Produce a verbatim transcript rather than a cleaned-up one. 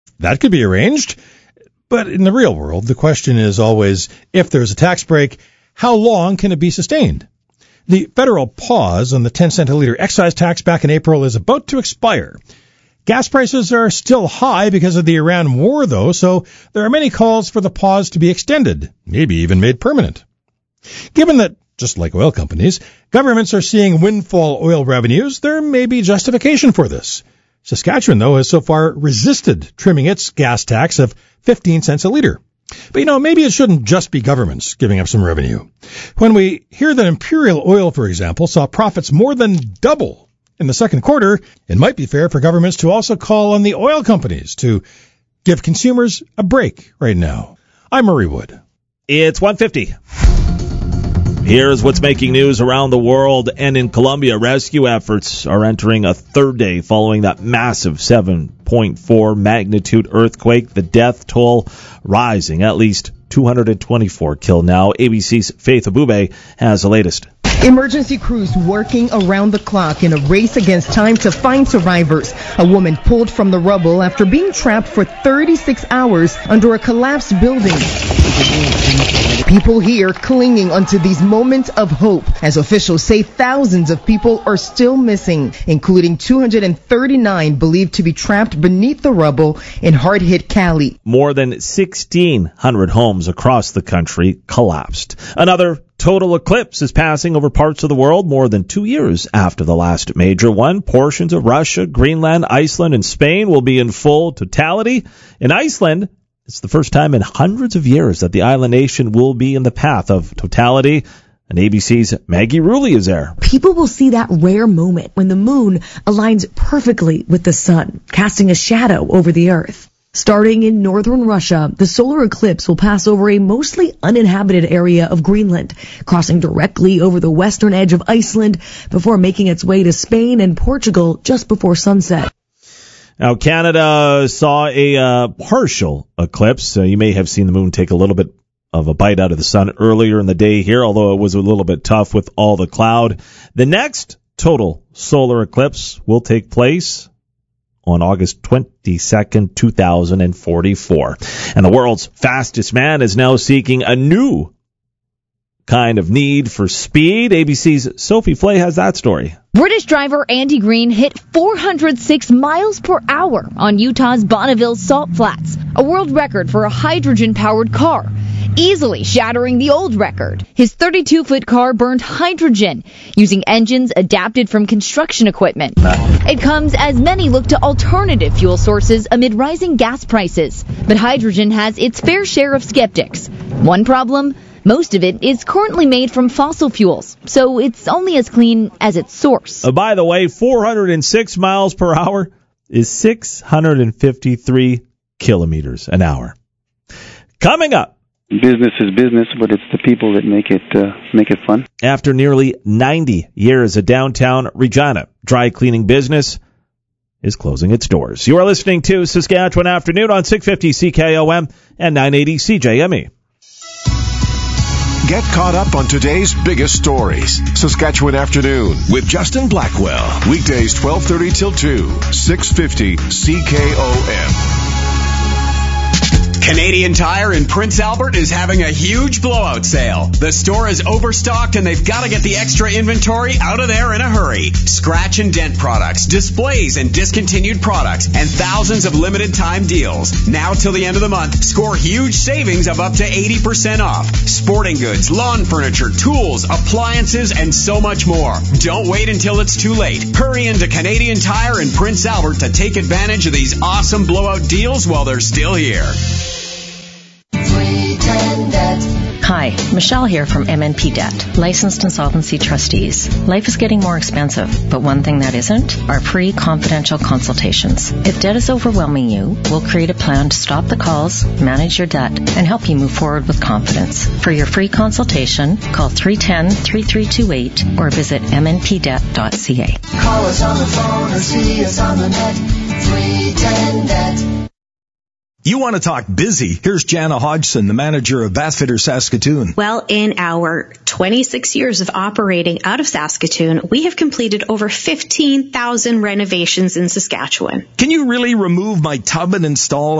That could be arranged. But in the real world, the question is always, if there's a tax break, how long can it be sustained? The federal pause on the ten cent a liter excise tax back in April is about to expire. Gas prices are still high because of the Iran war, though, so there are many calls for the pause to be extended, maybe even made permanent. Given that, just like oil companies, governments are seeing windfall oil revenues, there may be justification for this. Saskatchewan, though, has so far resisted trimming its gas tax of fifteen cents a liter. But, you know, maybe it shouldn't just be governments giving up some revenue. When we hear that Imperial Oil, for example, saw profits more than double in the second quarter, it might be fair for governments to also call on the oil companies to give consumers a break right now. I'm Murray Wood. It's one fifty. Here's what's making news around the world and in Colombia. Rescue efforts are entering a third day following that massive seven point four magnitude earthquake. The death toll rising, at least two hundred twenty-four killed now. A B C's Faith Abube has the latest. Emergency crews working around the clock in a race against time to find survivors. A woman pulled from the rubble after being trapped for thirty-six hours under a collapsed building. People here clinging onto these moments of hope as officials say thousands of people are still missing, including two hundred thirty-nine believed to be trapped beneath the rubble in hard-hit Cali. More than sixteen hundred homes across the country collapsed. Another total eclipse is passing over parts of the world more than two years after the last major one. Portions of Russia, Greenland, Iceland, and Spain will be in full totality. In Iceland, it's the first time in hundreds of years that the island nation will be in the path of totality. And A B C's Maggie Rulli is there. People will see that rare moment when the moon aligns perfectly with the sun, casting a shadow over the earth. Starting in northern Russia, the solar eclipse will pass over a mostly uninhabited area of Greenland, crossing directly over the western edge of Iceland before making its way to Spain and Portugal just before sunset. Now, Canada saw a uh, partial eclipse. Uh, you may have seen the moon take a little bit of a bite out of the sun earlier in the day here, although it was a little bit tough with all the cloud. The next total solar eclipse will take place on August twenty-second, two thousand forty-four. And the world's fastest man is now seeking a new kind of need for speed. A B C's Sophie Flay has that story. British driver Andy Green hit four hundred six miles per hour on Utah's Bonneville Salt Flats, a world record for a hydrogen-powered car, easily shattering the old record. His thirty-two foot car burned hydrogen using engines adapted from construction equipment. It comes as many look to alternative fuel sources amid rising gas prices. But hydrogen has its fair share of skeptics. One problem? Most of it is currently made from fossil fuels, so it's only as clean as its source. Uh, by the way, four hundred six miles per hour is six hundred fifty-three kilometers an hour. Coming up. Business is business, but it's the people that make it uh, make it fun. After nearly ninety years, a downtown Regina dry cleaning business is closing its doors. You are listening to Saskatchewan Afternoon on six fifty C K O M and nine eighty C J M E. Get caught up on today's biggest stories. Saskatchewan Afternoon with Justin Blackwell. Weekdays twelve thirty till two, six fifty C K O M. Canadian Tire in Prince Albert is having a huge blowout sale. The store is overstocked and they've got to get the extra inventory out of there in a hurry. Scratch and dent products, displays and discontinued products, and thousands of limited time deals. Now till the end of the month, score huge savings of up to eighty percent off. Sporting goods, lawn furniture, tools, appliances, and so much more. Don't wait until it's too late. Hurry into Canadian Tire in Prince Albert to take advantage of these awesome blowout deals while they're still here. Hi, Michelle here from M N P Debt, licensed insolvency trustees. Life is getting more expensive, but one thing that isn't are free confidential consultations. If debt is overwhelming you, we'll create a plan to stop the calls, manage your debt, and help you move forward with confidence. For your free consultation, call three one zero, three three two eight or visit m n p debt dot c a. Call us on the phone or see us on the net. three one zero debt. You want to talk busy? Here's Jana Hodgson, the manager of Bathfitter Saskatoon. Well, in our twenty-six years of operating out of Saskatoon, we have completed over fifteen thousand renovations in Saskatchewan. Can you really remove my tub and install